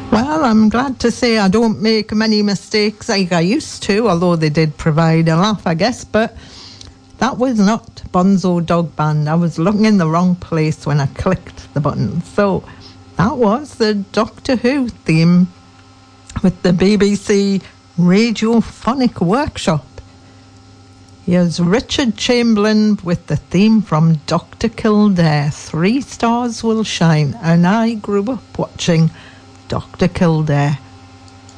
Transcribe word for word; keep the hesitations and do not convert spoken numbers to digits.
Well, I'm glad to say I don't make many mistakes like I used to, although they did provide a laugh, I guess, but that was not Bonzo Dog Band. I was looking in the wrong place when I clicked the button. So that was the Doctor Who theme with the B B C Radiophonic Workshop. Here's Richard Chamberlain with the theme from Doctor Kildare, Three Stars Will Shine. And I grew up watching Doctor Kildare.